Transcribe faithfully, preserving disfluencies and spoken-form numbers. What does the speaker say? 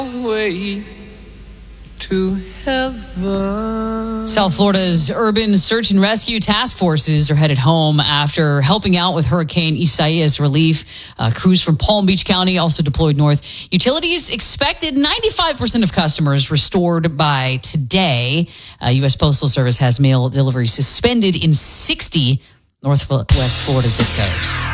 way to heaven. South Florida's urban search and rescue task forces are headed home after helping out with Hurricane Isaias relief. Uh, crews from Palm Beach County also deployed north. Utilities expected ninety-five percent of customers restored by today. Uh, U S Postal Service has mail delivery suspended in sixty Northwest Florida zip codes.